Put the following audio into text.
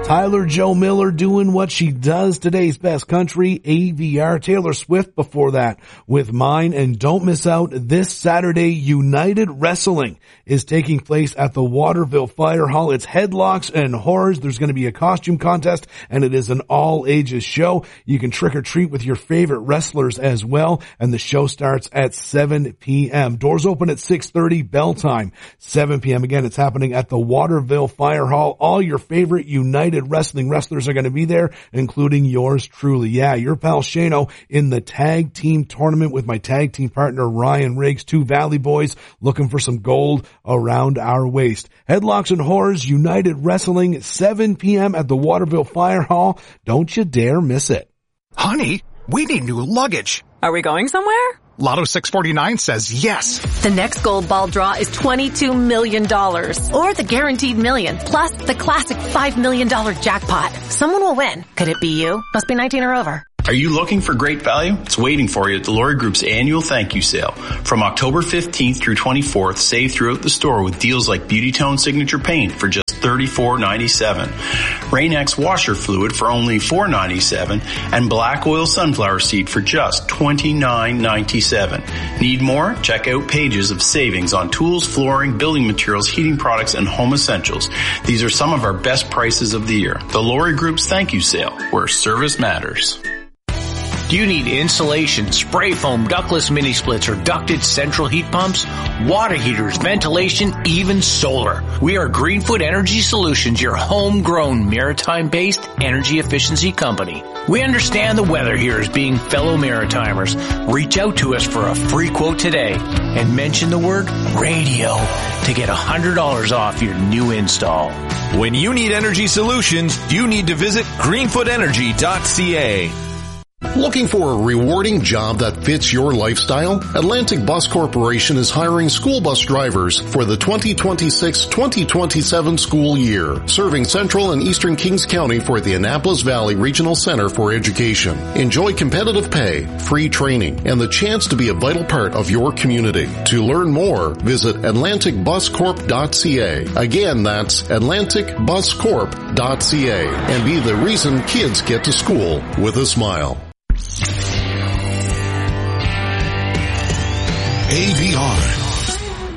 Tyler Joe Miller doing what she does, today's best country, AVR. Taylor Swift before that with Mine. And don't miss out, this Saturday, United Wrestling is taking place at the Waterville Fire Hall. It's Headlocks and Horrors. There's going to be a costume contest, and it is an all ages show. You can trick or treat with your favorite wrestlers as well. And the show starts at 7 p.m. Doors open at 6:30, bell time 7 p.m. Again, it's happening at the Waterville Fire Hall. All your favorite United Wrestling wrestlers are going to be there, including yours truly. Yeah, your pal Shano in the tag team tournament with my tag team partner Ryan Riggs, two Valley boys looking for some gold around our waist. Headlocks and Horrors, United Wrestling, 7 p.m. at the Waterville Fire Hall. Don't you dare miss it. Honey, we need new luggage. Are we going somewhere? Lotto 649 says yes. The next gold ball draw is $22 million. Or the guaranteed million, plus the classic $5 million jackpot. Someone will win. Could it be you? Must be 19 or over. Are you looking for great value? It's waiting for you at the Lori Group's annual thank you sale. From October 15th through 24th, save throughout the store with deals like Beauty Tone Signature Paint for just $34.97, Rain-X washer fluid for only $4.97, and Black Oil Sunflower Seed for just $29.97. Need more? Check out pages of savings on tools, flooring, building materials, heating products, and home essentials. These are some of our best prices of the year. The Lori Group's thank you sale, where service matters. Do you need insulation, spray foam, ductless mini splits, or ducted central heat pumps, water heaters, ventilation, even solar? We are Greenfoot Energy Solutions, your homegrown maritime-based energy efficiency company. We understand the weather here as being fellow Maritimers. Reach out to us for a free quote today and mention the word radio to get $100 off your new install. When you need energy solutions, you need to visit greenfootenergy.ca. Looking for a rewarding job that fits your lifestyle? Atlantic Bus Corporation is hiring school bus drivers for the 2026-2027 school year, serving Central and Eastern Kings County for the Annapolis Valley Regional Center for Education. Enjoy competitive pay, free training, and the chance to be a vital part of your community. To learn more, visit AtlanticBusCorp.ca. Again, that's AtlanticBusCorp.ca, and be the reason kids get to school with a smile. AVR